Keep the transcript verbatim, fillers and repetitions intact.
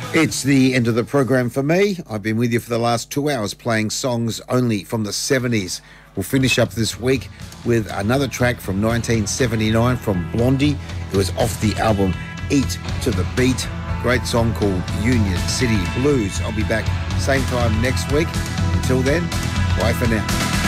It's the end of the program for me. I've been with you for the last two hours playing songs only from the seventies. We'll finish up this week with another track from nineteen seventy-nine from Blondie. It was off the album Eat to the Beat. Great song called Union City Blues. I'll be back same time next week. Until then, bye for now.